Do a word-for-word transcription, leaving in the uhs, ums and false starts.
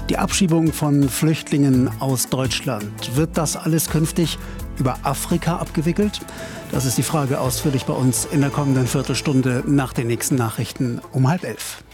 Die Abschiebung von Flüchtlingen aus Deutschland. Wird das alles künftig über Afrika abgewickelt? Das ist die Frage ausführlich bei uns in der kommenden Viertelstunde nach den nächsten Nachrichten um halb elf.